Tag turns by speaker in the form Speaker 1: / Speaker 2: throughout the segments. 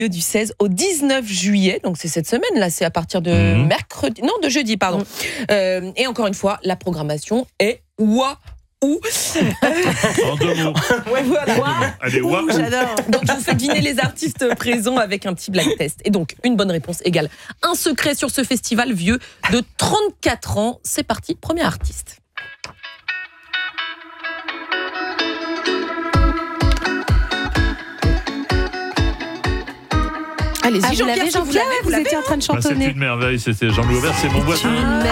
Speaker 1: du 16 au 19 juillet, donc c'est cette semaine, là, c'est à partir de de jeudi, pardon. Et encore une fois, la programmation est waouh.
Speaker 2: En 2 mots.
Speaker 1: Ouais, voilà.
Speaker 2: Allez, waouh.
Speaker 1: J'adore. Donc, je vous fais deviner les artistes présents avec un petit blind test. Et donc, une bonne réponse égale un secret sur ce festival vieux de 34 ans. C'est parti, premier artiste. Allez-y, Jean-Pierre,
Speaker 3: vous étiez en train de chantonner.
Speaker 2: C'est une merveille, c'était Jean-Louis Aubert, c'est mon voisin.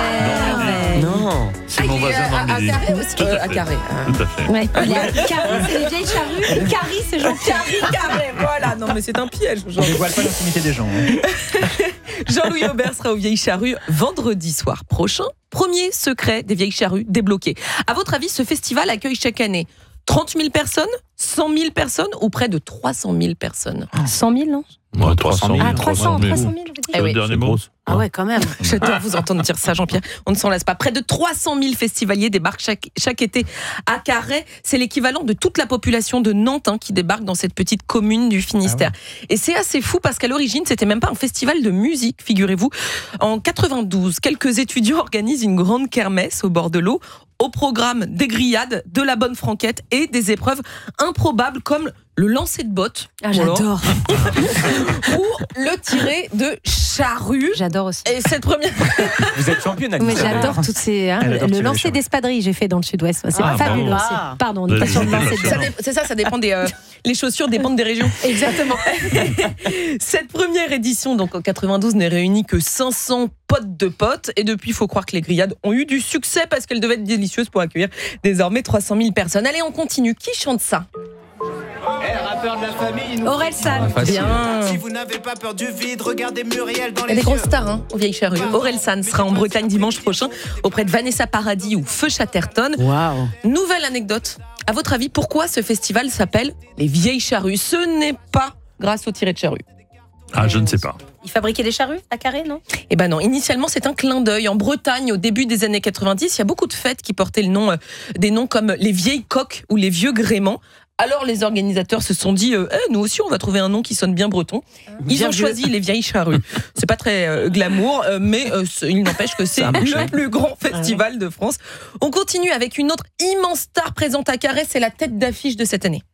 Speaker 3: Non.
Speaker 2: C'est mon voisin dans le Midi.
Speaker 1: À Carré.
Speaker 2: Tout à fait.
Speaker 3: Ouais. Carré, c'est les vieilles charrues. Carré, c'est Jean-Pierre.
Speaker 1: Carré, voilà. Non, mais c'est un piège.
Speaker 4: Je ne dévoile pas l'intimité des gens.
Speaker 1: Jean-Louis Aubert sera aux Vieilles Charrues vendredi soir prochain. Premier secret des Vieilles Charrues débloqué. À votre avis, ce festival accueille chaque année 30 000 personnes, 100 000 personnes ou près de 300 000 personnes?
Speaker 3: 100 000, non?
Speaker 2: Ouais, 300 000.
Speaker 3: Ah, 300 000, vous dites.
Speaker 2: C'est le dernier mot.
Speaker 3: Ah ouais, quand même.
Speaker 1: J'adore vous entendre dire ça, Jean-Pierre. On ne s'en lasse pas. Près de 300 000 festivaliers débarquent chaque été à Carhaix. C'est l'équivalent de toute la population de Nantes qui débarque dans cette petite commune du Finistère. Ah ouais. Et c'est assez fou parce qu'à l'origine, c'était même pas un festival de musique, figurez-vous. En 92, quelques étudiants organisent une grande kermesse au bord de l'eau. Au programme des grillades, de la bonne franquette et des épreuves improbables comme le lancer de bottes.
Speaker 3: Ah, j'adore.
Speaker 1: Ou le tiré de charrue.
Speaker 3: J'adore aussi.
Speaker 1: Et cette première.
Speaker 4: Vous êtes championne, Anissa.
Speaker 3: Mais j'adore toutes ces. Le lancer d'espadrilles, j'ai fait dans le sud-ouest. C'est fabuleux. Pardon, on est pas sur le lancer de bottes.
Speaker 1: C'est ça dépend des. Les chaussures dépendent des régions.
Speaker 3: Exactement.
Speaker 1: Cette première édition, donc en 92, n'est réunie que 500 potes de potes. Et depuis, il faut croire que les grillades ont eu du succès parce qu'elles devaient être délicieuses pour accueillir désormais 300 000 personnes. Allez, on continue. Qui chante ça?
Speaker 5: Rappeur de la famille.
Speaker 3: Orelsan.
Speaker 1: Bien.
Speaker 5: Si vous n'avez pas peur du vide, regardez Muriel dans les
Speaker 1: Il y a des
Speaker 5: yeux.
Speaker 1: grosses stars aux Vieilles Charrues. Orelsan sera en Bretagne dimanche prochain auprès de Vanessa Paradis ou Feu Chatterton.
Speaker 3: Waouh.
Speaker 1: Nouvelle anecdote. À votre avis, pourquoi ce festival s'appelle les Vieilles Charrues? Ce n'est pas grâce au tiré de charrue.
Speaker 2: Ah, je ne sais pas.
Speaker 3: Ils fabriquaient des charrues à Carhaix, non?
Speaker 1: Eh ben non, initialement c'est un clin d'œil. En Bretagne, au début des années 90, il y a beaucoup de fêtes qui portaient des noms comme les vieilles coques ou les vieux gréments. Alors les organisateurs se sont dit, nous aussi on va trouver un nom qui sonne bien breton. Ils ont choisi les Vieilles Charrues. C'est pas très glamour, mais il n'empêche que c'est le plus grand festival de France. On continue avec une autre immense star présente à Carhaix, c'est la tête d'affiche de cette année.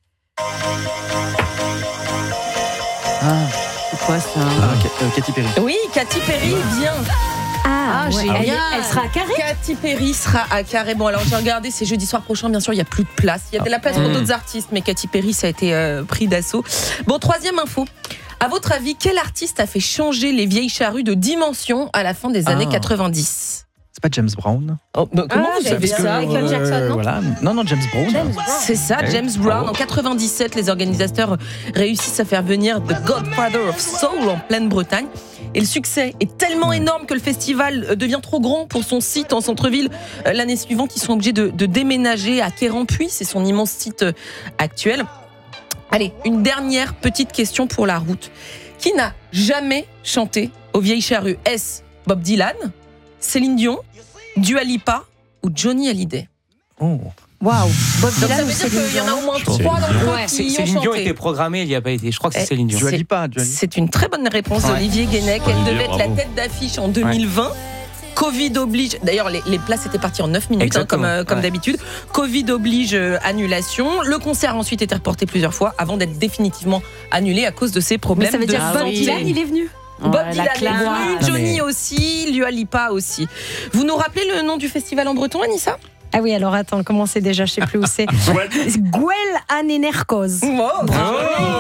Speaker 3: C'est quoi ça?
Speaker 4: Katy Perry.
Speaker 1: Oui, Katy Perry, bien.
Speaker 3: Ah, génial. Elle sera à Carhaix?
Speaker 1: Katy Perry sera à Carhaix. Bon, alors j'ai regardé, c'est jeudi soir prochain, bien sûr, il n'y a plus de place. Il y a de la place pour d'autres artistes, mais Katy Perry, ça a été pris d'assaut. Bon, troisième info. À votre avis, quel artiste a fait changer les Vieilles Charrues de dimension à la fin des années 90?
Speaker 4: C'est pas James Brown?
Speaker 1: Comment vous savez ça?
Speaker 3: Michael Jackson, non?
Speaker 4: Voilà. Non, James Brown.
Speaker 1: C'est ça, James Brown. En 97, les organisateurs réussissent à faire venir The Godfather of Soul en pleine Bretagne. Et le succès est tellement énorme que le festival devient trop grand pour son site en centre-ville. L'année suivante, ils sont obligés de déménager à Quérampuis. C'est son immense site actuel. Allez, une dernière petite question pour la route. Qui n'a jamais chanté aux Vieilles Charrues? Est-ce Bob Dylan, Céline Dion, Dua Lipa ou Johnny Hallyday?
Speaker 4: Oh.
Speaker 3: Waouh. Bob
Speaker 1: Donc
Speaker 3: Dylan
Speaker 1: ça
Speaker 3: ou
Speaker 1: veut dire
Speaker 3: Céline
Speaker 1: qu'il y en a
Speaker 3: Dion?
Speaker 1: au moins 3 d'entre eux qui y ont
Speaker 6: Céline Dion
Speaker 1: chanté.
Speaker 6: était programmée, il n'y a pas été. Je crois que c'est Céline Dion.
Speaker 4: Dua Lipa.
Speaker 1: C'est une très bonne réponse d'Olivier Guénec. Elle
Speaker 2: Olivier,
Speaker 1: devait être la
Speaker 2: bravo.
Speaker 1: tête d'affiche en 2020. Covid oblige. D'ailleurs, les places étaient parties en 9 minutes, comme d'habitude. Covid oblige annulation. Le concert a ensuite été reporté plusieurs fois avant d'être définitivement annulé à cause de ces problèmes.
Speaker 3: Mais ça veut dire
Speaker 1: de
Speaker 3: Bob Dylan, il est venu.
Speaker 1: Bob
Speaker 3: la
Speaker 1: Dylan est
Speaker 3: classe.
Speaker 1: venu, Johnny aussi, Dua Lipa aussi. Vous nous rappelez le nom du festival en breton, Anissa?
Speaker 3: Ah oui, alors attends, comment c'est déjà? Je sais plus où c'est. Gwel Anenerkoz.
Speaker 2: Bravo.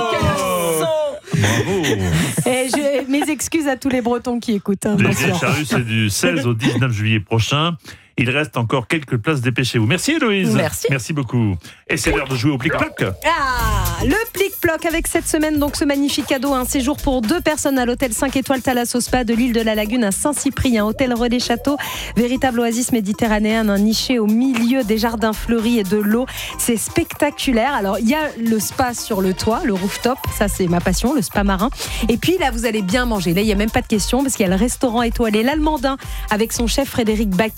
Speaker 3: Et mes excuses à tous les Bretons qui écoutent.
Speaker 2: Les Vieilles Charrues, c'est du 16 au 19 juillet prochain. Il reste encore quelques places, dépêchez-vous. Merci Héloïse. Merci beaucoup. Et c'est l'heure de jouer au plic-ploc.
Speaker 3: Ah, le plic-ploc avec cette semaine, donc ce magnifique cadeau, un séjour pour 2 personnes à l'hôtel 5 étoiles Thalasso Spa de l'île de la Lagune à Saint-Cyprien, hôtel relais château, véritable oasis méditerranéen, un niché au milieu des jardins fleuris et de l'eau. C'est spectaculaire. Alors, il y a le spa sur le toit, le rooftop, ça c'est ma passion, le spa marin. Et puis là, vous allez bien manger. Là, il n'y a même pas de question parce qu'il y a le restaurant étoilé L'Allemandin avec son chef Frédéric Baquier que vous connaissez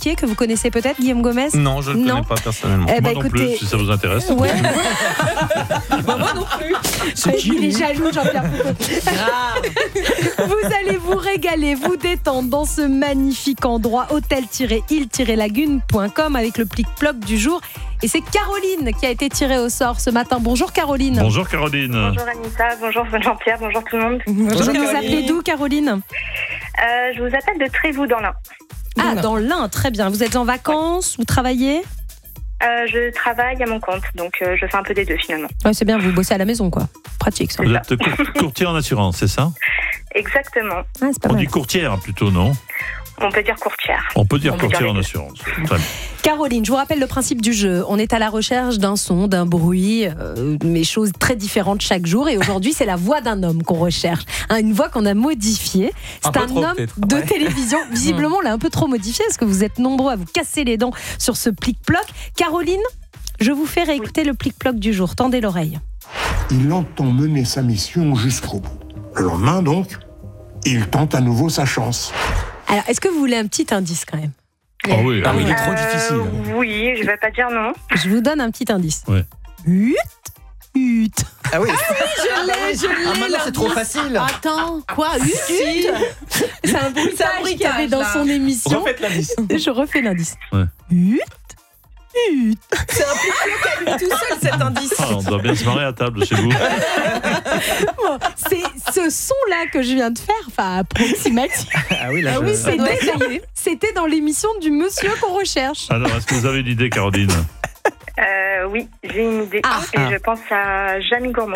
Speaker 3: connaissez peut-être, Guillaume Gomez?
Speaker 4: Non, je ne le connais pas personnellement.
Speaker 3: Eh ben,
Speaker 2: Moi non
Speaker 3: écoutez,
Speaker 2: plus, si ça vous intéresse.
Speaker 3: Ouais.
Speaker 1: Moi non plus.
Speaker 3: Il est jaloux, Jean-Pierre Foucault. Vous allez vous régaler, vous détendre dans ce magnifique endroit, hôtel-il-lagune.com avec le plic-ploc du jour. Et c'est Caroline qui a été tirée au sort ce matin. Bonjour Caroline.
Speaker 2: Bonjour Caroline.
Speaker 7: Bonjour Anissa, bonjour Jean-Pierre, bonjour tout le monde.
Speaker 3: Bonjour. Vous nous appelez d'où, Caroline?
Speaker 7: Je vous appelle de Trévoux dans l'Ain.
Speaker 3: Ah, dans l'Ain, très bien. Vous êtes en vacances? Vous travaillez?
Speaker 7: Je travaille à mon compte, donc je fais un peu des deux finalement.
Speaker 3: Ouais, c'est bien, vous bossez à la maison, quoi. Pratique, ça.
Speaker 2: Vous êtes courtier en assurance, c'est ça?
Speaker 7: Exactement.
Speaker 3: Ah, c'est pas
Speaker 2: On
Speaker 3: mal.
Speaker 2: dit courtière plutôt, non?
Speaker 7: On peut dire courtière.
Speaker 2: On peut dire courtière
Speaker 7: dire
Speaker 2: en
Speaker 7: les deux.
Speaker 2: assurance. Très bien.
Speaker 3: Caroline, je vous rappelle le principe du jeu. On est à la recherche d'un son, d'un bruit, mais choses très différentes chaque jour. Et aujourd'hui, c'est la voix d'un homme qu'on recherche. Une voix qu'on a modifiée. C'est
Speaker 4: peu
Speaker 3: un
Speaker 4: trop,
Speaker 3: homme
Speaker 4: peut-être.
Speaker 3: de
Speaker 4: Ouais.
Speaker 3: télévision. Visiblement, on l'a un peu trop modifié parce que vous êtes nombreux à vous casser les dents sur ce plic-ploc. Caroline, je vous fais réécouter le plic-ploc du jour. Tendez l'oreille.
Speaker 8: Il entend mener sa mission jusqu'au bout. Le lendemain, donc, il tente à nouveau sa chance.
Speaker 3: Alors, est-ce que vous voulez un petit indice quand même?
Speaker 2: Ah oui,
Speaker 4: Ah oui, il est trop difficile.
Speaker 7: Oui, je vais pas dire non.
Speaker 3: Je vous donne un petit indice.
Speaker 2: Ouais.
Speaker 3: Hut.
Speaker 4: Ah oui.
Speaker 1: Je l'ai,
Speaker 4: maintenant, c'est trop facile.
Speaker 1: Attends, quoi?
Speaker 3: C'est un bruitage qu'il y avait dans son émission.
Speaker 4: Refaites la liste.
Speaker 3: Je refais l'indice.
Speaker 2: Ouais.
Speaker 3: Hut.
Speaker 1: C'est un peu à lui tout seul cet indice.
Speaker 2: Ah, on doit bien se marrer à table chez vous.
Speaker 3: Bon, c'est ce son-là que je viens de faire, enfin approximatif.
Speaker 4: Ah oui, là,
Speaker 1: Ah oui, ça doit
Speaker 3: C'était dans-
Speaker 1: essayer.
Speaker 3: C'était dans l'émission du monsieur qu'on recherche.
Speaker 2: Alors, est-ce que vous avez une idée, Caroline?
Speaker 7: Oui, j'ai une idée.
Speaker 3: Ah.
Speaker 7: Et je pense à Jamie Gourmand.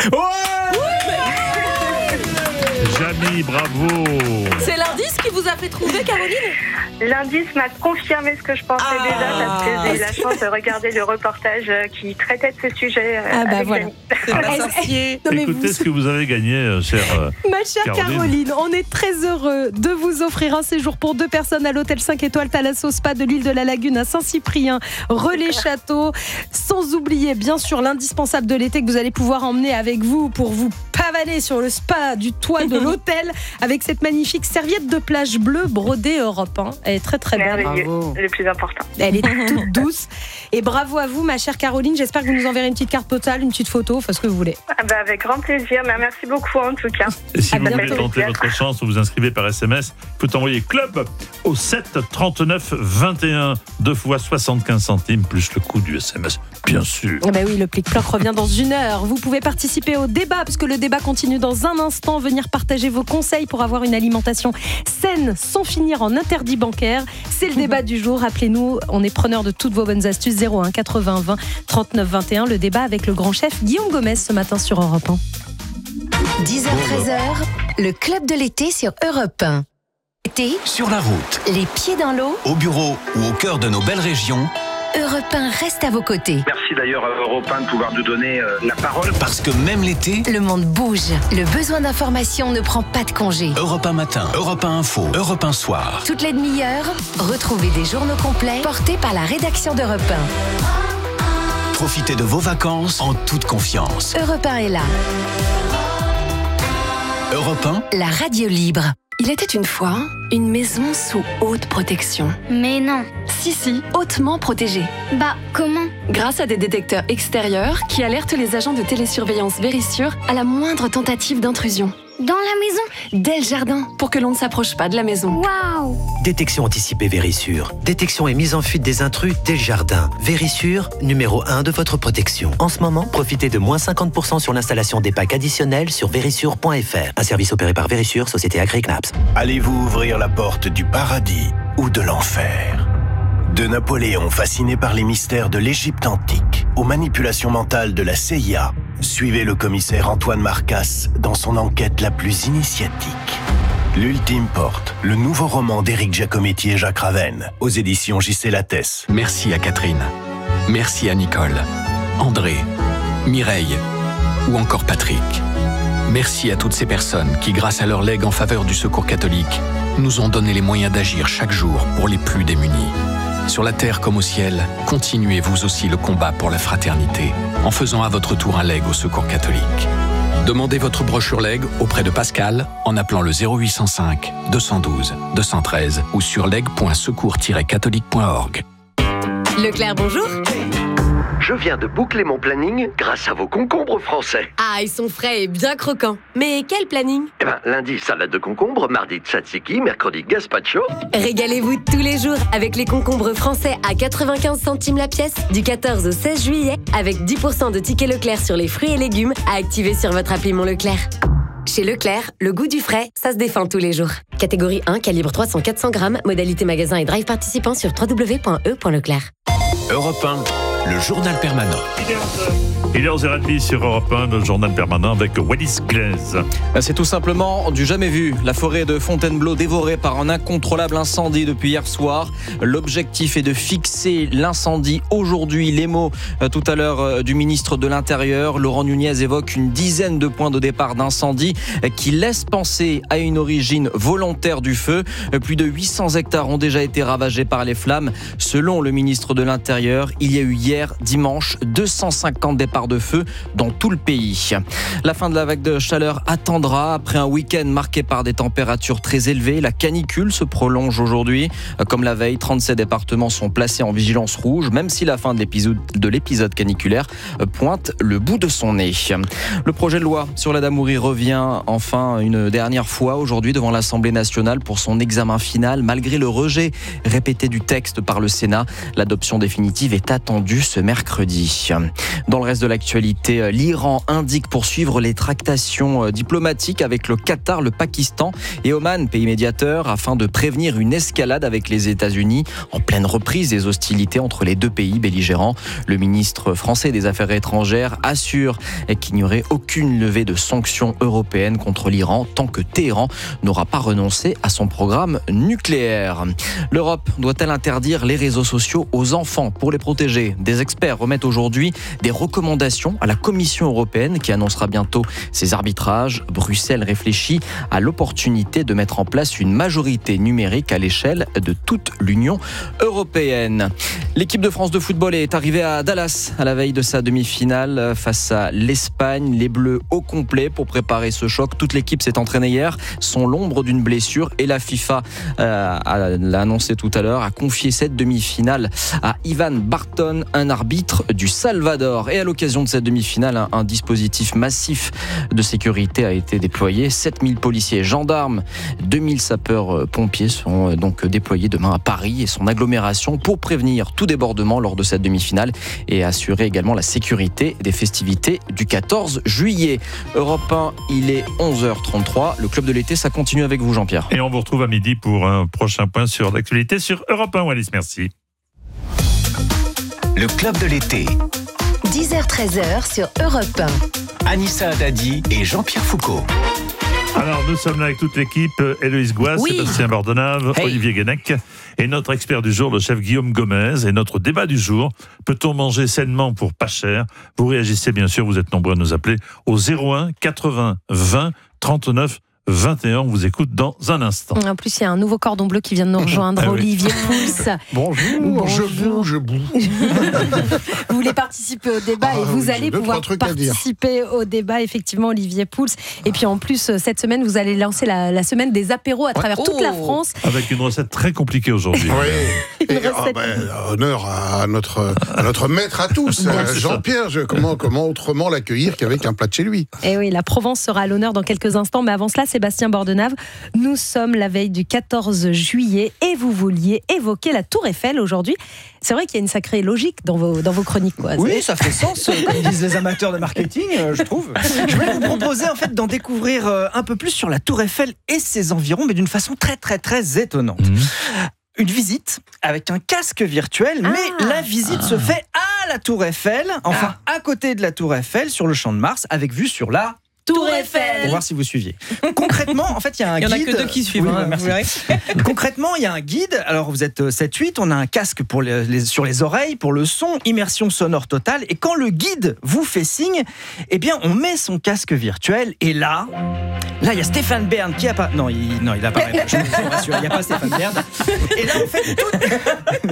Speaker 2: Jamy, bravo.
Speaker 1: C'est l'indice qui vous a fait trouver, Caroline?
Speaker 7: L'indice m'a confirmé ce que je pensais déjà parce que j'ai eu la chance de regarder le reportage qui traitait de ce sujet
Speaker 3: Ah bah
Speaker 7: avec
Speaker 3: voilà.
Speaker 7: Jamie.
Speaker 1: C'est pas
Speaker 3: Est-ce-
Speaker 1: sorcier.
Speaker 3: Non, mais
Speaker 2: Écoutez
Speaker 3: vous-
Speaker 2: ce que vous avez gagné, chère.
Speaker 3: Ma chère
Speaker 2: Caroline.
Speaker 3: Caroline, on est très heureux de vous offrir un séjour pour 2 personnes à l'hôtel 5 étoiles Thalasso Spa de l'île de la Lagune à Saint-Cyprien, Relais-Château. Sans oublier, bien sûr, l'indispensable de l'été que vous allez pouvoir emmener avec vous pour vous pavaner sur le spa du toit de l'hôtel avec cette magnifique serviette de plage bleue brodée Europe 1. Elle est très très belle.
Speaker 7: Merveilleux,
Speaker 1: Bravo.
Speaker 7: le plus important.
Speaker 3: Elle est toute douce. Et bravo à vous, ma chère Caroline. J'espère que vous nous enverrez une petite carte postale, une petite photo, enfin ce que vous voulez.
Speaker 7: Ah bah, avec grand plaisir, mais merci beaucoup en tout cas.
Speaker 2: Et si
Speaker 3: À
Speaker 2: vous voulez
Speaker 3: bientôt.
Speaker 2: tenter votre chance, vous vous inscrivez par SMS. Vous pouvez envoyer club au 7 39 21, 2 fois 75 centimes, plus le coût du SMS, bien sûr.
Speaker 3: Eh ben oui, le plic-ploc revient dans 1 heure. Vous pouvez participer au débat, puisque le débat continue dans un instant. Venir partager vos conseils pour avoir une alimentation saine sans finir en interdit bancaire. C'est le débat du jour. Appelez-nous, on est preneur de toutes vos bonnes astuces. 01 80 20 39 21. Le débat avec le grand chef Guillaume Gomez ce matin sur Europe 1.
Speaker 9: 10h-13h, le club de l'été sur Europe 1. Été,
Speaker 10: Sur la route,
Speaker 9: les pieds dans l'eau,
Speaker 10: au bureau ou au cœur de nos belles régions,
Speaker 9: Europe 1 reste à vos côtés.
Speaker 11: Merci d'ailleurs à Europe 1 de pouvoir nous donner la parole.
Speaker 10: parce que même l'été,
Speaker 9: Le monde bouge. Le besoin d'information ne prend pas de congé.
Speaker 10: Europe 1 matin, Europe 1 info, Europe 1 soir.
Speaker 9: Toutes les demi-heures, retrouvez des journaux complets portés par la rédaction d'Europe
Speaker 10: Profitez de vos vacances en toute confiance.
Speaker 9: 1. Europe 1 est là,
Speaker 10: Europe 1,
Speaker 9: la radio libre.
Speaker 12: Il était une fois une maison sous haute protection.
Speaker 13: Mais non.
Speaker 12: Si, hautement protégée.
Speaker 13: Bah, comment?
Speaker 12: Grâce à des détecteurs extérieurs qui alertent les agents de télésurveillance Vérissure à la moindre tentative d'intrusion.
Speaker 13: Dans la maison?
Speaker 12: Dès le jardin, pour que l'on ne s'approche pas de la maison.
Speaker 13: Waouh!
Speaker 14: Détection anticipée Vérissure. Détection et mise en fuite des intrus dès le jardin. Vérissure, numéro 1 de votre protection. En ce moment, profitez de moins 50% sur l'installation des packs additionnels sur vérissure.fr. Un service opéré par Vérissure, société Agri-Knaps.
Speaker 10: allez-vous ouvrir la porte du paradis ou de l'enfer? De Napoléon fasciné par les mystères de l'Égypte antique aux manipulations mentales de la CIA, suivez le commissaire Antoine Marcasse dans son enquête la plus initiatique. L'Ultime Porte, le nouveau roman d'Éric Giacometti et Jacques Ravenne, aux éditions J.C. Lattès.
Speaker 15: Merci à Catherine. Merci à Nicole, André, Mireille ou encore Patrick. Merci à toutes ces personnes qui, grâce à leur legs en faveur du Secours catholique, nous ont donné les moyens d'agir chaque jour pour les plus démunis. Sur la terre comme au ciel, continuez vous aussi le combat pour la fraternité en faisant à votre tour un leg au Secours catholique. Demandez votre brochure leg auprès de Pascal en appelant le 0805 212 213 ou sur leg.secours-catholique.org.
Speaker 16: Leclerc, bonjour.
Speaker 14: Je viens de boucler mon planning grâce à vos concombres français.
Speaker 16: Ah, ils sont frais et bien croquants. Mais quel planning ?
Speaker 14: Lundi, salade de concombre, mardi, tzatziki, mercredi, gazpacho.
Speaker 16: Régalez-vous tous les jours avec les concombres français à 95 centimes la pièce du 14 au 16 juillet avec 10% de tickets Leclerc sur les fruits et légumes à activer sur votre appli Mon Leclerc. Chez Leclerc, le goût du frais, ça se défend tous les jours. Catégorie 1, calibre 300-400 grammes, modalité magasin et drive participant sur www.e.leclerc.
Speaker 15: Europe 1, le journal permanent.
Speaker 2: Il est 11h30 sur Europe 1, le journal permanent avec Wallis Glaise.
Speaker 4: C'est tout simplement du jamais vu. La forêt de Fontainebleau dévorée par un incontrôlable incendie depuis hier soir. L'objectif est de fixer l'incendie aujourd'hui. Les mots tout à l'heure du ministre de l'Intérieur, Laurent Nunez, évoque une dizaine de points de départ d'incendie qui laissent penser à une origine volontaire du feu. Plus de 800 hectares ont déjà été ravagés par les flammes. Selon le ministre de l'Intérieur, il y a eu hier, dimanche, 250 départs de feu dans tout le pays. La fin de la vague de chaleur attendra après un week-end marqué par des températures très élevées. La canicule se prolonge aujourd'hui. Comme la veille, 37 départements sont placés en vigilance rouge, même si la fin de l'épisode caniculaire pointe le bout de son nez. Le projet de loi sur la Damourie revient enfin une dernière fois aujourd'hui devant l'Assemblée nationale pour son examen final. Malgré le rejet répété du texte par le Sénat, l'adoption définitive est attendue ce mercredi. Dans le reste de l'actualité, l'Iran indique poursuivre les tractations diplomatiques avec le Qatar, le Pakistan et Oman, pays médiateur, afin de prévenir une escalade avec les États-Unis en pleine reprise des hostilités entre les deux pays belligérants. Le ministre français des Affaires étrangères assure qu'il n'y aurait aucune levée de sanctions européennes contre l'Iran tant que Téhéran n'aura pas renoncé à son programme nucléaire. L'Europe doit-elle interdire les réseaux sociaux aux enfants pour les protéger ? Des experts remettent aujourd'hui des recommandations à la Commission européenne qui annoncera bientôt ses arbitrages. Bruxelles réfléchit à l'opportunité de mettre en place une majorité numérique à l'échelle de toute l'Union européenne. L'équipe de France de football est arrivée à Dallas à la veille de sa demi-finale face à l'Espagne. Les Bleus au complet pour préparer ce choc. Toute l'équipe s'est entraînée hier, sont l'ombre d'une blessure et la FIFA l'a annoncé tout à l'heure, a confié cette demi-finale à Ivan Barton, un arbitre du Salvador. Et à l'occasion de cette demi-finale, un dispositif massif de sécurité a été déployé. 7000 policiers et gendarmes, 2000 sapeurs-pompiers seront donc déployés demain à Paris et son agglomération pour prévenir tout débordement lors de cette demi-finale et assurer également la sécurité des festivités du 14 juillet. Europe 1, il est 11h33. Le Club de l'été, ça continue avec vous, Jean-Pierre.
Speaker 2: Et on vous retrouve à midi pour un prochain point sur l'actualité sur Europe 1. Wallis, merci.
Speaker 15: Le Club de l'été.
Speaker 9: 10h-13h sur Europe 1.
Speaker 15: Anissa Haddadi et Jean-Pierre Foucault.
Speaker 2: Alors, nous sommes là avec toute l'équipe, Héloïse Gouas, oui. Sébastien Bordenave, hey. Olivier Guenec et notre expert du jour, le chef Guillaume Gomez. Et notre débat du jour, peut-on manger sainement pour pas cher ? Vous réagissez bien sûr, vous êtes nombreux à nous appeler au 01 80 20 39 21, on vous écoute dans un instant.
Speaker 3: En plus, il y a un nouveau cordon bleu qui vient de nous rejoindre, Olivier Pouls.
Speaker 8: Bonjour, je boue.
Speaker 3: Vous voulez participer au débat et vous allez pouvoir participer au débat, effectivement, Olivier Pouls. Et puis en plus, cette semaine, vous allez lancer la semaine des apéros à travers toute la France.
Speaker 2: Avec une recette très compliquée aujourd'hui.
Speaker 8: Oui, honneur à notre maître à tous, Jean-Pierre. Comment autrement l'accueillir qu'avec un plat de chez lui ?
Speaker 3: Et oui, la Provence sera à l'honneur dans quelques instants, mais avant cela, Sébastien Bordenave, nous sommes la veille du 14 juillet et vous vouliez évoquer la Tour Eiffel aujourd'hui. C'est vrai qu'il y a une sacrée logique dans vos chroniques. Quoi.
Speaker 17: Oui, ça fait sens, comme disent les amateurs de marketing, je trouve. Je voulais vous proposer en fait d'en découvrir un peu plus sur la Tour Eiffel et ses environs, mais d'une façon très très très étonnante. Une visite avec un casque virtuel, mais la visite se fait à la Tour Eiffel, enfin à côté de la Tour Eiffel, sur le Champ de Mars, avec vue sur la
Speaker 3: Tour Eiffel.
Speaker 17: Pour voir si vous suiviez. Concrètement, en fait, il y a un guide. Il n'y en a que 2 qui suivent. Oui, merci. Concrètement, il y a un guide. Alors, vous êtes 7-8. On a un casque sur les oreilles pour le son, immersion sonore totale. Et quand le guide vous fait signe, eh bien, on met son casque virtuel. Et là, il y a Stéphane Bern qui apparaît. Non, il apparaît pas. Je vous rassure, il n'y a pas Stéphane Bern. Et là, en fait,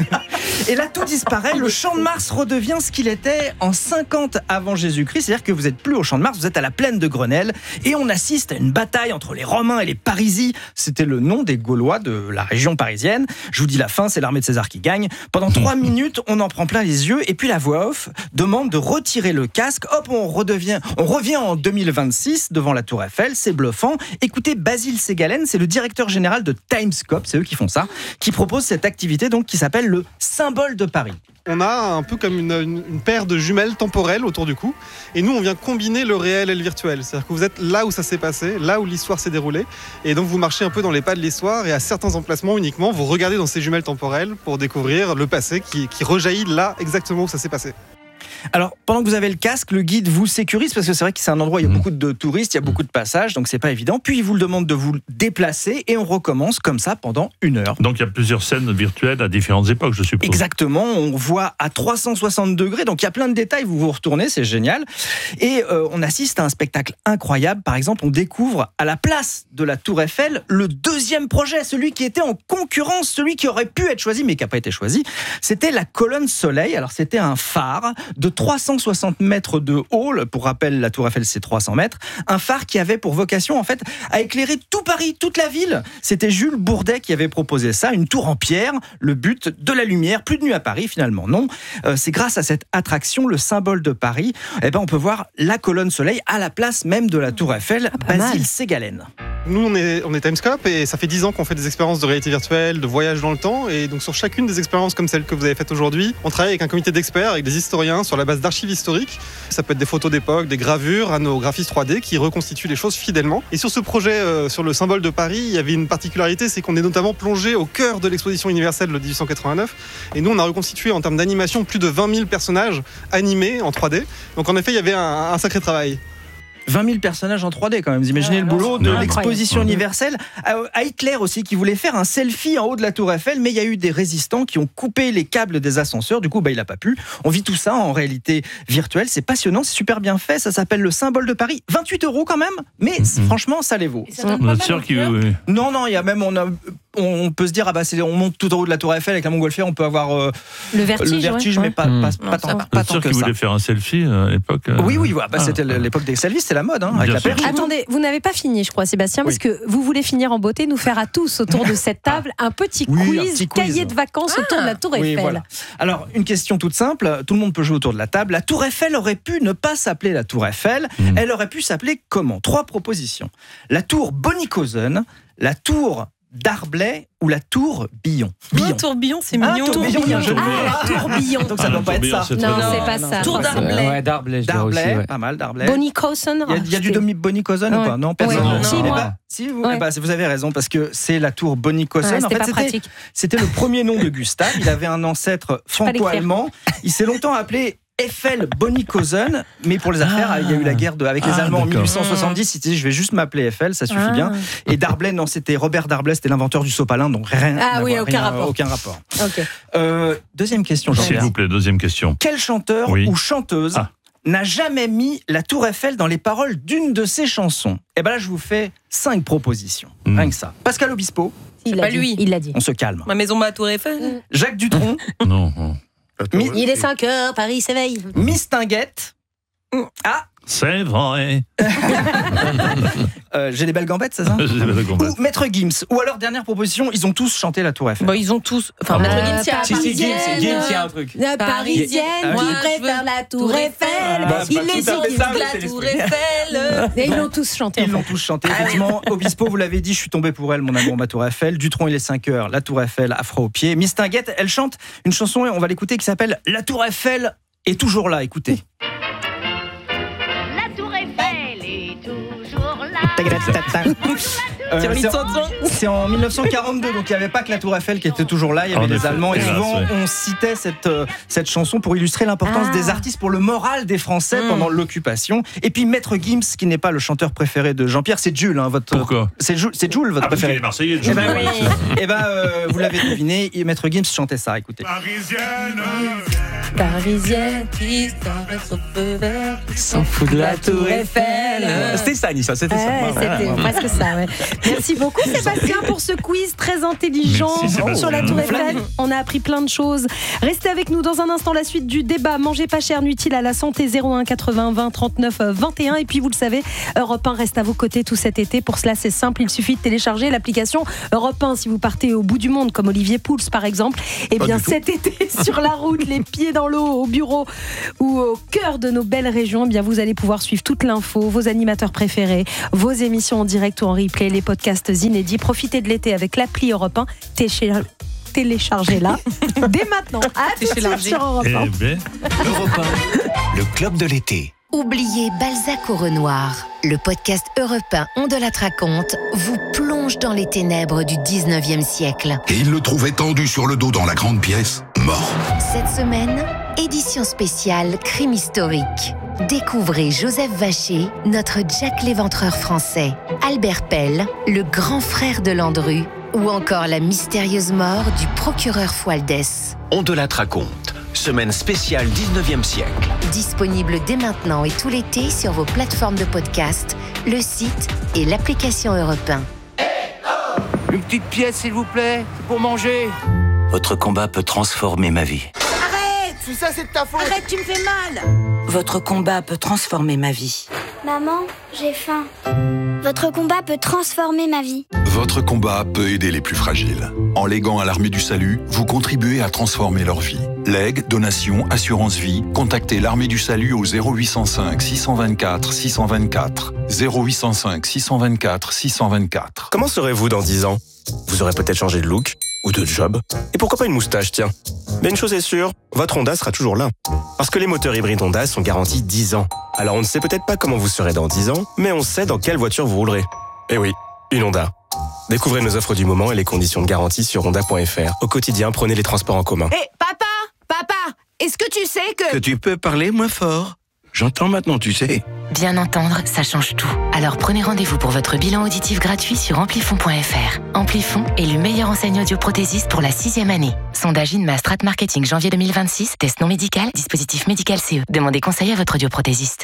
Speaker 17: Et là, tout disparaît. Le champ de Mars redevient ce qu'il était en 50 avant Jésus-Christ. C'est-à-dire que vous n'êtes plus au champ de Mars, vous êtes à la plaine de Grenelle. Et on assiste à une bataille entre les Romains et les Parisi. C'était le nom des Gaulois de la région parisienne. Je vous dis la fin, c'est l'armée de César qui gagne. Pendant 3 minutes, on en prend plein les yeux. Et puis la voix off demande de retirer le casque. Hop, on revient en 2026 devant la Tour Eiffel. C'est bluffant. Écoutez, Basile Ségalen, c'est le directeur général de Timescope, c'est eux qui font ça, qui propose cette activité donc qui s'appelle le symbole de Paris.
Speaker 18: On a un peu comme une paire de jumelles temporelles autour du cou. Et nous, on vient combiner le réel et le virtuel. C'est-à-dire que vous êtes là où ça s'est passé, là où l'histoire s'est déroulée. Et donc, vous marchez un peu dans les pas de l'histoire. Et à certains emplacements uniquement, vous regardez dans ces jumelles temporelles pour découvrir le passé qui rejaillit là exactement où ça s'est passé.
Speaker 17: Alors, pendant que vous avez le casque, le guide vous sécurise parce que c'est vrai que c'est un endroit où il y a beaucoup de touristes, il y a beaucoup de passages, donc c'est pas évident. Puis il vous le demande de vous déplacer et on recommence comme ça pendant 1 heure.
Speaker 2: Donc il y a plusieurs scènes virtuelles à différentes époques, je suppose.
Speaker 17: Exactement, on voit à 360 degrés, donc il y a plein de détails, vous vous retournez, c'est génial. Et on assiste à un spectacle incroyable. Par exemple, on découvre à la place de la Tour Eiffel le 2e projet, celui qui était en concurrence, celui qui aurait pu être choisi mais qui n'a pas été choisi. C'était la colonne Soleil. Alors c'était un phare de 360 mètres de haut. Pour rappel, la Tour Eiffel, c'est 300 mètres. Un phare qui avait pour vocation, en fait, à éclairer tout Paris, toute la ville. C'était Jules Bourdet qui avait proposé ça, une tour en pierre, le but de la lumière. Plus de nuit à Paris, finalement, non. C'est grâce à cette attraction, le symbole de Paris, on peut voir la colonne Soleil à la place même de la Tour Eiffel. Basile Ségalen.
Speaker 18: Nous, on est Timescope et ça fait 10 ans qu'on fait des expériences de réalité virtuelle, de voyage dans le temps. Et donc, sur chacune des expériences comme celle que vous avez faite aujourd'hui, on travaille avec un comité d'experts, avec des historiens, sur la base d'archives historiques. Ça peut être des photos d'époque, des gravures à nos graphistes 3D qui reconstituent les choses fidèlement. Et sur ce projet, sur le symbole de Paris, il y avait une particularité, c'est qu'on est notamment plongé au cœur de l'exposition universelle de 1889. Et nous, on a reconstitué en termes d'animation plus de 20 000 personnages animés en 3D. Donc, en effet, il y avait un sacré travail.
Speaker 17: 20 000 personnages en 3D quand même. Vous imaginez le boulot de l'exposition universelle. À Hitler aussi, qui voulait faire un selfie en haut de la Tour Eiffel, mais il y a eu des résistants qui ont coupé les câbles des ascenseurs. Du coup, il n'a pas pu. On vit tout ça en réalité virtuelle. C'est passionnant, c'est super bien fait. Ça s'appelle le symbole de Paris. 28 € quand même, mais franchement, ça les vaut.
Speaker 2: Vous êtes sûr qu'il...
Speaker 17: Non, il y a même... On peut se dire, on monte tout en haut de la Tour Eiffel avec la montgolfière, on peut avoir le vertige, mais pas tant que ça.
Speaker 2: Sûr qu'il voulait faire un selfie à l'époque.
Speaker 17: Oui, c'était l'époque des selfies, c'était la mode, avec la perche.
Speaker 3: Attendez, vous n'avez pas fini, je crois, Sébastien, parce que vous voulez finir en beauté, nous faire à tous autour de cette table un petit quiz, cahier de vacances autour de la Tour Eiffel.
Speaker 17: Voilà. Alors, une question toute simple, tout le monde peut jouer autour de la table. La Tour Eiffel aurait pu ne pas s'appeler la Tour Eiffel, elle aurait pu s'appeler comment ? 3 propositions. La Tour Bonikosen, la Tour d'Arblay ou la tour Billon.
Speaker 1: Tour Billon, c'est mignon.
Speaker 17: Tour Billon,
Speaker 3: Tour Billon.
Speaker 17: Donc ça ne doit pas être ça.
Speaker 3: Non, c'est pas ça.
Speaker 1: Tour d'Arblay.
Speaker 6: Ouais, d'Arblay, je dirais aussi. Ouais.
Speaker 17: Pas mal, d'Arblay.
Speaker 3: Bonikosen.
Speaker 17: Il y a du Bonikosen ou pas ? Non, personne. Vous avez raison, parce que c'est la tour Bonikosen. En fait, c'était le premier nom de Gustave. Il avait un ancêtre franco-allemand. Il s'est longtemps appelé Eiffel Bonikosen, mais pour les affaires, il y a eu la guerre avec les Allemands en 1870. Il s'est dit, je vais juste m'appeler Eiffel, ça suffit bien. Et Darblay, non, c'était Robert Darblay, c'était l'inventeur du sopalin, donc aucun rapport.
Speaker 3: Okay.
Speaker 17: Deuxième question, Jean-Pierre.
Speaker 2: S'il vous plaît, deuxième question.
Speaker 17: Quel chanteur ou chanteuse n'a jamais mis la Tour Eiffel dans les paroles d'une de ses chansons ? Et là, je vous fais 5 propositions. Rien que ça. Pascal Obispo.
Speaker 3: Il l'a dit.
Speaker 17: On se calme.
Speaker 1: Ma maison, ma Tour Eiffel.
Speaker 17: Jacques Dutronc.
Speaker 2: Non.
Speaker 3: Il est 5 heures, Paris s'éveille.
Speaker 17: Mistinguett.
Speaker 2: C'est vrai.
Speaker 17: J'ai des belles gambettes, c'est ça ?
Speaker 2: J'ai des belles gambettes.
Speaker 17: Ou Maître Gims. Ou alors, dernière proposition, ils ont tous chanté la Tour Eiffel.
Speaker 1: Ils ont tous. Enfin, Maître Gims,
Speaker 6: Gims, il y a un truc.
Speaker 3: La parisienne qui préfère la Tour Eiffel. Il les ont la Tour Eiffel. Et ils l'ont tous chanté.
Speaker 17: Ils l'ont tous chanté, effectivement. Obispo, vous l'avez dit, je suis tombé pour elle, mon amour, ma Tour Eiffel. Dutronc, il est 5 heures, la Tour Eiffel, afro aux pieds. Mistinguett, elle chante une chanson, et on va l'écouter, qui s'appelle La Tour Eiffel est toujours là. Écoutez. C'est en 1942, donc il n'y avait pas que la Tour Eiffel qui était toujours là, il y avait les Allemands, et souvent on citait cette chanson pour illustrer l'importance des artistes pour le moral des Français pendant l'occupation. Et puis Maître Gims, qui n'est pas le chanteur préféré de Jean-Pierre, c'est Jules, votre.
Speaker 2: Pourquoi ?
Speaker 17: C'est Jules, votre préféré.
Speaker 2: Il est Marseillais, Jules.
Speaker 17: Vous l'avez deviné, Maître Gims chantait ça, écoutez.
Speaker 1: Parisienne qui s'en fout de la Tour Eiffel.
Speaker 17: C'était ça, Nissa, c'était ça.
Speaker 3: C'était presque ça, Merci beaucoup Sébastien pour ce quiz très intelligent sur la Tour Eiffel. On a appris plein de choses. Restez avec nous dans un instant, la suite du débat. Mangez pas cher, n'utile à la santé. 01 80 20 39 21. Et puis vous le savez, Europe 1 reste à vos côtés tout cet été. Pour cela, c'est simple, il suffit de télécharger l'application Europe 1 si vous partez au bout du monde, comme Olivier Pouls par exemple. Et bien cet été, sur la route, les pieds dans l'eau, au bureau ou au cœur de nos belles régions, eh bien vous allez pouvoir suivre toute l'info, vos animateurs préférés, vos émissions en direct ou en replay, les podcasts inédits. Profitez de l'été avec l'appli Europe 1. Téléchargez-la dès maintenant. À tout de suite sur Europe 1.
Speaker 10: Europe 1, le club de l'été.
Speaker 9: Oubliez Balzac au Renoir. Le podcast Europe 1 On de la raconte vous plonge dans les ténèbres du 19e siècle.
Speaker 19: Et il le trouvait tendu sur le dos dans la grande pièce, mort.
Speaker 9: Cette semaine, édition spéciale crime historique. Découvrez Joseph Vacher, notre Jack l'Éventreur français, Albert Pell, le grand frère de Landru, ou encore la mystérieuse mort du procureur Fualdès.
Speaker 10: On de la raconte. Semaine spéciale 19e siècle.
Speaker 9: Disponible dès maintenant et tout l'été sur vos plateformes de podcast, le site et l'application Europe 1.
Speaker 20: Une petite pièce, s'il vous plaît, pour manger.
Speaker 10: Votre combat peut transformer ma vie.
Speaker 20: Arrête! Tout ça, c'est de ta faute!
Speaker 21: Arrête, tu me fais mal! Votre combat peut transformer ma vie.
Speaker 13: Maman, j'ai faim. Votre combat peut transformer ma vie.
Speaker 19: Votre combat peut aider les plus fragiles. En léguant à l'Armée du Salut, vous contribuez à transformer leur vie. Legs, donations, assurance vie, contactez l'Armée du Salut au 0805 624 624. 0805 624 624.
Speaker 22: Comment serez-vous dans 10 ans? Vous aurez peut-être changé de look ou de job. Et pourquoi pas une moustache, tiens. Mais une chose est sûre, votre Honda sera toujours là. Parce que les moteurs hybrides Honda sont garantis 10 ans. Alors on ne sait peut-être pas comment vous serez dans 10 ans, mais on sait dans quelle voiture vous roulerez. Eh oui, une Honda. Découvrez nos offres du moment et les conditions de garantie sur honda.fr. Au quotidien, prenez les transports en commun.
Speaker 21: Hé, papa, est-ce que tu sais que...
Speaker 20: Que tu peux parler moins fort? J'entends maintenant, tu sais.
Speaker 23: Bien entendre, ça change tout. Alors prenez rendez-vous pour votre bilan auditif gratuit sur amplifon.fr. Amplifon est le meilleur enseigne audioprothésiste pour la 6e année. Sondage INMA Strat Marketing janvier 2026. Test non médical, dispositif médical CE. Demandez conseil à votre audioprothésiste.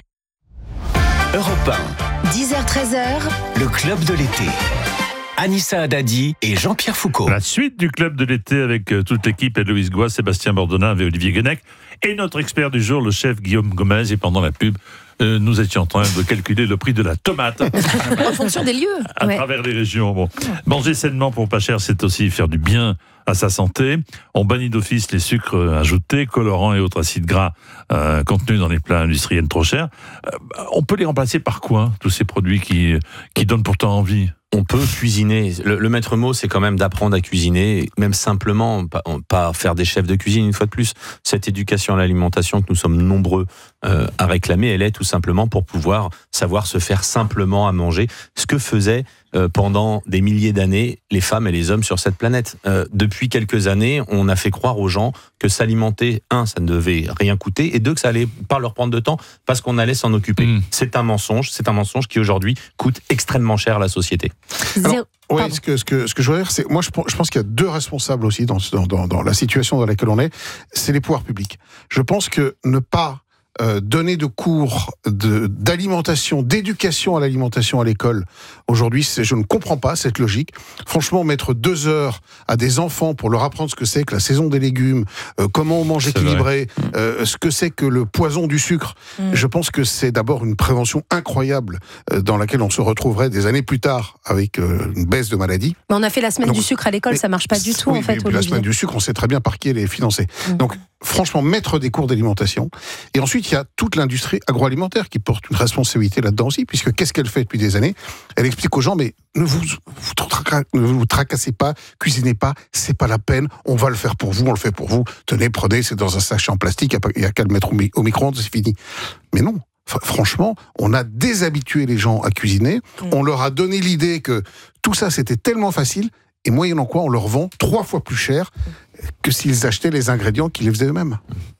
Speaker 10: Europe 1.
Speaker 9: 10h-13h.
Speaker 10: Le club de l'été. Anissa Haddadi et Jean-Pierre Foucault.
Speaker 2: La suite du club de l'été avec toute l'équipe, Héloïse Goua, Sébastien Bordenave et Olivier Guenec. Et notre expert du jour, le chef Guillaume Gomez. Et pendant la pub, nous étions en train de calculer le prix de la tomate.
Speaker 1: En fonction des lieux.
Speaker 2: À travers les régions. Bon. Manger sainement pour pas cher, c'est aussi faire du bien à sa santé. On bannit d'office les sucres ajoutés, colorants et autres acides gras contenus dans les plats industriels trop chers. On peut les remplacer par quoi, tous ces produits qui donnent pourtant envie?
Speaker 24: On peut cuisiner. Le maître mot, c'est quand même d'apprendre à cuisiner, même simplement, pas faire des chefs de cuisine une fois de plus. Cette éducation à l'alimentation que nous sommes nombreux à réclamer, elle est tout simplement pour pouvoir savoir se faire simplement à manger. Ce que faisaient pendant des milliers d'années les femmes et les hommes sur cette planète. Depuis quelques années, on a fait croire aux gens que s'alimenter, ça ne devait rien coûter, et deux, que ça allait pas leur prendre de temps parce qu'on allait s'en occuper. C'est un mensonge qui aujourd'hui coûte extrêmement cher à la société.
Speaker 8: Alors, oui, ce que je veux dire, c'est, moi je pense qu'il y a deux responsables aussi dans la situation dans laquelle on est, c'est les pouvoirs publics. Je pense que ne pas donner de cours d'alimentation, d'éducation à l'alimentation à l'école, aujourd'hui, je ne comprends pas cette logique. Franchement, mettre 2 heures à des enfants pour leur apprendre ce que c'est que la saison des légumes, comment on mange équilibré, ce que c'est que le poison du sucre, je pense que c'est d'abord une prévention incroyable dans laquelle on se retrouverait des années plus tard avec une baisse de maladies.
Speaker 3: Mais on a fait la semaine du sucre à l'école, ça marche pas du tout en fait.
Speaker 8: La semaine du sucre, on sait très bien par qui elle est financée. Donc, franchement, mettre des cours d'alimentation. Et ensuite, il y a toute l'industrie agroalimentaire qui porte une responsabilité là-dedans aussi, puisque qu'est-ce qu'elle fait depuis des années? Elle explique aux gens, mais ne vous tracassez pas, cuisinez pas, c'est pas la peine, on va le faire pour vous, on le fait pour vous. Tenez, prenez, c'est dans un sachet en plastique, il n'y a qu'à le mettre au micro-ondes, c'est fini. Mais non. Franchement, on a déshabitué les gens à cuisiner, on leur a donné l'idée que tout ça c'était tellement facile, et moyennant quoi on leur vend 3 fois plus cher que s'ils achetaient les ingrédients qu'ils les faisaient eux-mêmes.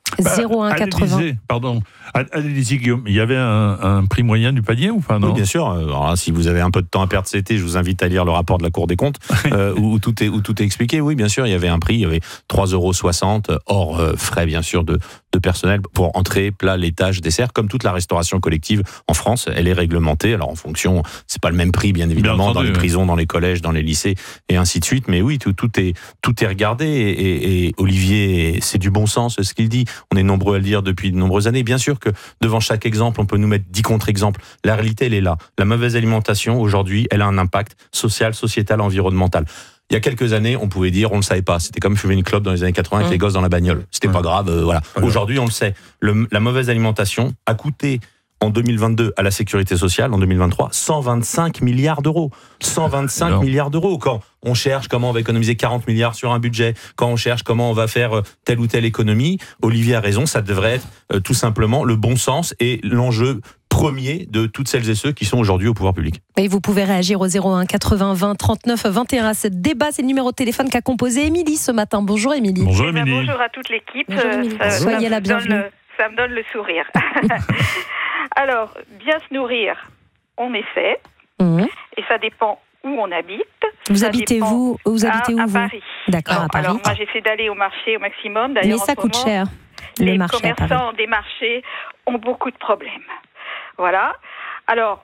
Speaker 3: 0,180.
Speaker 2: Pardon. À l'Élysée, Guillaume, il y avait un prix moyen du panier ou pas, non?
Speaker 24: Oui, bien sûr. Alors là, si vous avez un peu de temps à perdre cet été, je vous invite à lire le rapport de la Cour des comptes où tout est expliqué. Oui, bien sûr, il y avait un prix, il y avait 3,60 € hors frais, bien sûr, de de personnel pour entrée, plat, laitage, dessert, comme toute la restauration collective en France, elle est réglementée. Alors en fonction, c'est pas le même prix bien évidemment dans les prisons, dans les collèges, dans les lycées et ainsi de suite. Mais oui, tout est regardé et Olivier, c'est du bon sens ce qu'il dit. On est nombreux à le dire depuis de nombreuses années. Bien sûr que devant chaque exemple, on peut nous mettre 10 contre-exemples. La réalité, elle est là. La mauvaise alimentation aujourd'hui, elle a un impact social, sociétal, environnemental. Il y a quelques années, on pouvait dire, on le savait pas. C'était comme fumer une clope dans les années 80 avec les gosses dans la bagnole. C'était pas grave, voilà. Aujourd'hui, on le sait. La mauvaise alimentation a coûté en 2022 à la sécurité sociale, en 2023, 125 milliards d'euros. 125 milliards d'euros. Quand on cherche comment on va économiser 40 milliards sur un budget, quand on cherche comment on va faire telle ou telle économie, Olivier a raison, ça devrait être tout simplement le bon sens et l'enjeu premier de toutes celles et ceux qui sont aujourd'hui au pouvoir public.
Speaker 3: Et vous pouvez réagir au 01 80 20 39 21 à ce débat. C'est le numéro de téléphone qu'a composé Émilie ce matin. Bonjour Émilie.
Speaker 2: Bonjour Émilie.
Speaker 5: Bonjour à toute l'équipe.
Speaker 3: Soyez la bienvenue.
Speaker 5: Ça me donne le sourire. Alors, bien se nourrir, on essaie. Et ça dépend où on habite.
Speaker 3: Vous habitez où
Speaker 5: À
Speaker 3: vous
Speaker 5: Paris.
Speaker 3: D'accord, à Paris.
Speaker 5: Alors, moi, j'essaie d'aller au marché au maximum.
Speaker 3: Mais ça coûte cher.
Speaker 5: Les commerçants des marchés ont beaucoup de problèmes. Voilà. Alors,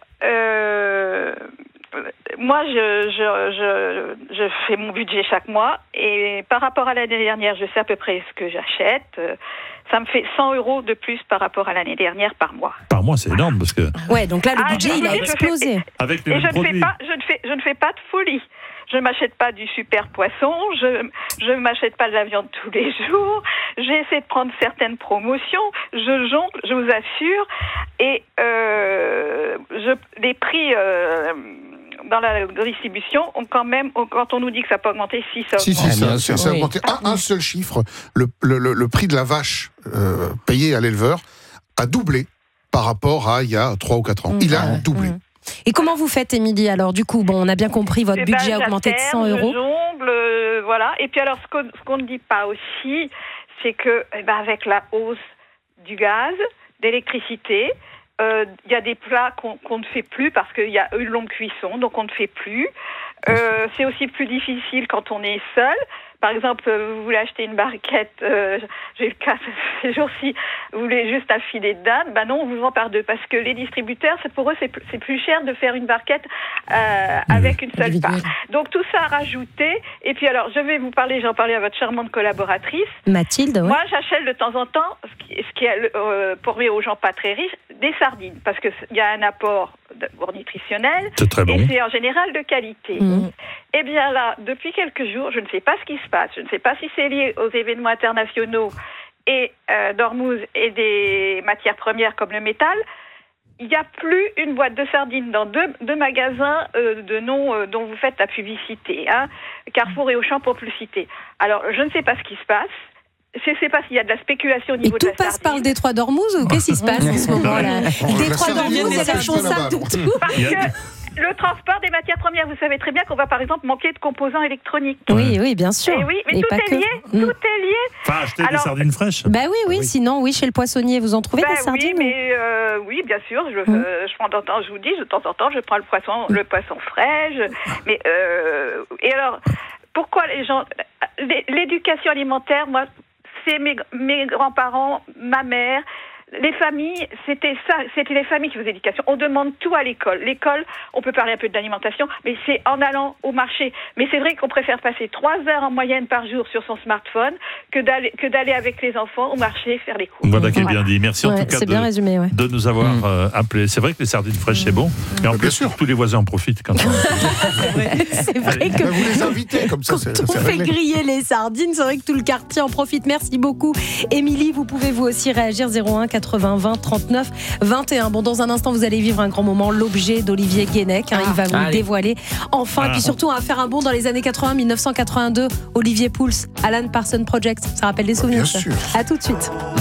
Speaker 5: moi, je fais mon budget chaque mois et par rapport à l'année dernière, je sais à peu près ce que j'achète. Ça me fait 100 € de plus par rapport à l'année dernière par mois.
Speaker 2: Par mois, c'est énorme parce que.
Speaker 3: Ouais, donc là, le budget, il a explosé.
Speaker 2: Avec les
Speaker 5: produits. Je ne fais pas de folie. Je ne m'achète pas du super poisson, je ne m'achète pas de la viande tous les jours, j'essaie de prendre certaines promotions, je jongle, je vous assure, et les prix dans la distribution ont quand même, quand on nous dit que ça peut augmenter, ça augmente.
Speaker 8: Ça a augmenté. Un seul chiffre, le prix de la vache payé à l'éleveur a doublé par rapport à il y a 3 ou 4 ans. Il a doublé.
Speaker 3: Et comment vous faites, Émilie? Alors, du coup, on a bien compris, votre budget a augmenté de 100 €.
Speaker 5: Je jongle, voilà. Et puis alors, ce qu'on ne dit pas aussi, c'est que, avec la hausse du gaz, d'électricité, il y a des plats qu'on ne fait plus parce qu'il y a une longue cuisson, donc on ne fait plus. C'est aussi plus difficile quand on est seul. Par exemple, vous voulez acheter une barquette, j'ai le cas ces jours-ci, vous voulez juste un filet de dinde, non, on vous vend par deux, parce que les distributeurs, pour eux, c'est plus cher de faire une barquette avec une seule part. Donc tout ça a rajouté, et puis alors, j'en parlais à votre charmante collaboratrice.
Speaker 3: Mathilde, ouais.
Speaker 5: Moi, j'achète de temps en temps, ce qui est pour aux gens pas très riches, des sardines, parce qu'il y a un apport nutritionnel,
Speaker 2: c'est très bon.
Speaker 5: Et c'est en général de qualité. Eh bien là, depuis quelques jours, je ne sais pas ce qui se passe. Je ne sais pas si c'est lié aux événements internationaux et d'Ormuz et des matières premières comme le métal. Il n'y a plus une boîte de sardines dans deux magasins de noms dont vous faites la publicité, Carrefour et Auchan pour plus le citer. Alors, je ne sais pas ce qui se passe. Je ne sais pas s'il y a de la spéculation au niveau de la sardine.
Speaker 3: Et tout passe par le détroit d'Ormuz ou qu'est-ce qui se passe en ce moment-là? Le détroit d'Ormuz est responsable de tout.
Speaker 5: Parce que le transport des matières premières, vous savez très bien qu'on va par exemple manquer de composants électroniques.
Speaker 3: Oui, bien sûr.
Speaker 5: Et oui, mais tout est lié. Tout est lié.
Speaker 2: Enfin, acheter des sardines fraîches.
Speaker 3: Oui. Sinon, chez le poissonnier, vous en trouvez des sardines?
Speaker 5: Oui, bien sûr. Je prends je vous dis, de temps en temps, je prends le poisson frais. Et alors, pourquoi les gens... L'éducation alimentaire, moi, c'est mes grands-parents, ma mère... Les familles, c'était les familles qui faisaient l'éducation. On demande tout à l'école. L'école, on peut parler un peu de l'alimentation, mais c'est en allant au marché. Mais c'est vrai qu'on préfère passer 3 heures en moyenne par jour sur son smartphone que d'aller avec les enfants au marché faire les cours.
Speaker 2: Voilà qui est bien dit. Merci en tout cas
Speaker 3: de
Speaker 2: nous avoir appelés. C'est vrai que les sardines fraîches, c'est bon. Mais en plus, tous les voisins en profitent quand
Speaker 3: c'est vrai que
Speaker 8: vous les invitez comme ça.
Speaker 3: Quand on fait griller les sardines, c'est vrai que tout le quartier en profite. Merci beaucoup. Émilie, vous pouvez vous aussi réagir 01 80 20 39 21. Bon, dans un instant, vous allez vivre un grand moment, l'objet d'Olivier Guénec. Il va vous le dévoiler. Enfin, et puis surtout, on va faire un bond dans les années 80, 1982. Olivier Pouls, Alan Parsons Project. Ça rappelle des souvenirs.
Speaker 8: Bien sûr.
Speaker 3: À tout de suite.